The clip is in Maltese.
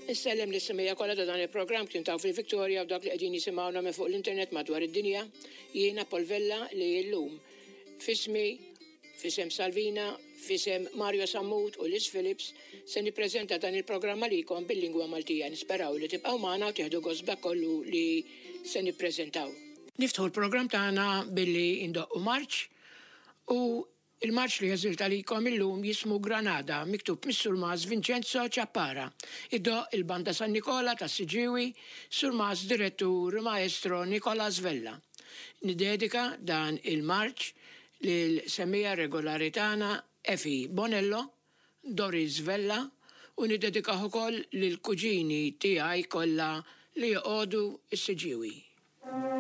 Nissellem l-issimija kollha ta' dan il-programm kien taw fil-Viktorja u dak li qegħdin jisimgħuna minn fuq l-internet madwar id-dinja. Jiena Polvella li llum fismi, fisem Salvina, fisem Mario Sammut u Liz Phillips se nippreżenta dan il-programm għalikom bil-lingwa Maltija. Nisperaw li tibqgħu magħna u tieħdu gost kollu li se nippreżentaw. Niftħu l-programm tagħna billi indoqqu marċ u il-marċ li jeżilta likom illum jismu Granada, miktub mis-Surmaz Vincenzo Ciappara. Iddoq il-Banda San Nikola ta' Siġiwi, Surmaz direttur Maestro Nicola Svella. Nidedika dan il-marċ lil semmija regolaritana Efi Bonello, Doris Svella u nidedika ukoll lil kuġini tiegħi kollha li joqogħdu s-Siġiwi.